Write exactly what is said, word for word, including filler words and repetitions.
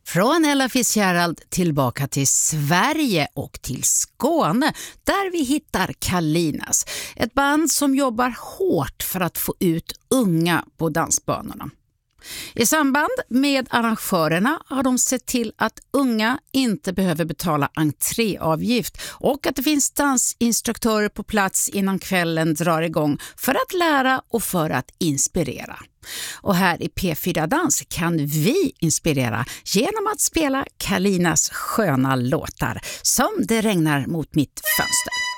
Från Ella Fitzgerald tillbaka till Sverige och till Skåne där vi hittar Kalinas. Ett band som jobbar hårt för att få ut unga på dansbanorna. I samband med arrangörerna har de sett till att unga inte behöver betala entréavgift och att det finns dansinstruktörer på plats innan kvällen drar igång för att lära och för att inspirera. Och här i P fyra Dans kan vi inspirera genom att spela Kalinas sköna låtar som Det regnar mot mitt fönster.